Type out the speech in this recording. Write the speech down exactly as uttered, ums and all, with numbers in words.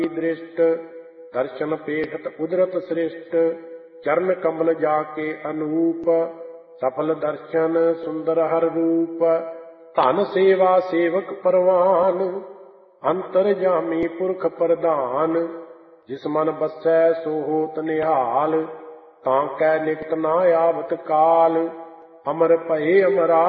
दृष्ट दर्शन पेखत उदरत श्रेष्ठ चरण कमल जाके अनूप सफल दर्शन सुंदर हर रूप धन सेवा सेवक परवान अंतर जामी पुरख प्रधान जिस मन बसै सो होत निहाल तां कै निकट ना आवत काल अमर भये अमरा